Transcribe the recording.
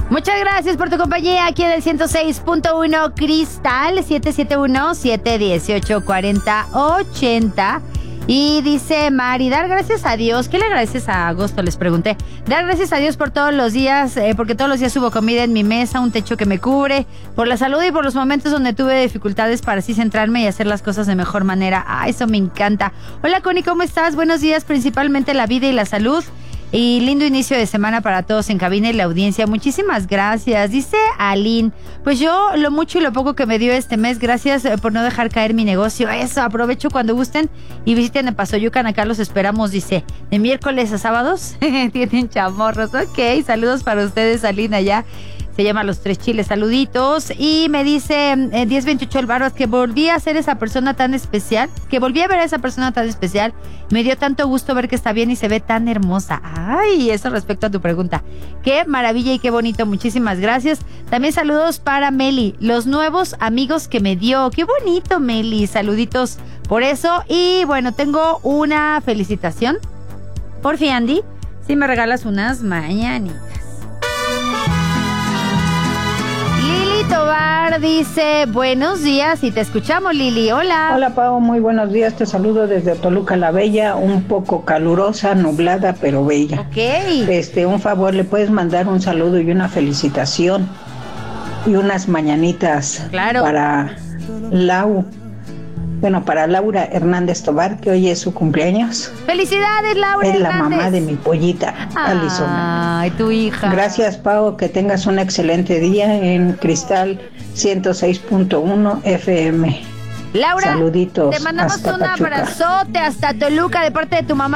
Muchas gracias por tu compañía aquí en el 106.1 Cristal, 771-718-4080. Y dice Mari, dar gracias a Dios. ¿Qué le agradeces a Agosto? Les pregunté. Dar gracias a Dios por todos los días, porque todos los días hubo comida en mi mesa, un techo que me cubre, por la salud y por los momentos donde tuve dificultades para así centrarme y hacer las cosas de mejor manera. Eso me encanta. Hola, Connie, ¿cómo estás? Buenos días, principalmente la vida y la salud. Y lindo inicio de semana para todos en cabina y la audiencia. Muchísimas gracias. Dice Aline, pues yo lo mucho y lo poco que me dio este mes, gracias por no dejar caer mi negocio. Eso, aprovecho cuando gusten y visiten el Pasoyucan. Acá los esperamos, dice, de miércoles a sábados. Tienen chamorros. Ok, saludos para ustedes, Aline, allá. Se llama Los Tres Chiles, saluditos. Y me dice 1028 el Barbas que volví a ser esa persona tan especial, que volví a ver a esa persona tan especial. Me dio tanto gusto ver que está bien y se ve tan hermosa. Ay, eso respecto a tu pregunta. Qué maravilla y qué bonito, muchísimas gracias. También saludos para Meli, los nuevos amigos que me dio. Qué bonito, Meli, saluditos por eso. Y bueno, tengo una felicitación. Por fin, Andy, si me regalas unas mañanitas. Tobar dice, buenos días y te escuchamos, Lili. Hola. Hola, Pau, muy buenos días. Te saludo desde Toluca la Bella, un poco calurosa, nublada, pero bella. Ok. Un favor, ¿le puedes mandar un saludo y una felicitación y unas mañanitas? Claro. Para para Laura Hernández Tobar, que hoy es su cumpleaños. ¡Felicidades, Laura Es Hernández! La mamá de mi pollita, Alison. Ay, tu hija. Gracias, Pau, que tengas un excelente día en Cristal 106.1 FM. Laura, saluditos. Te mandamos hasta un Pachuca. abrazote hasta Toluca de parte de tu mamá.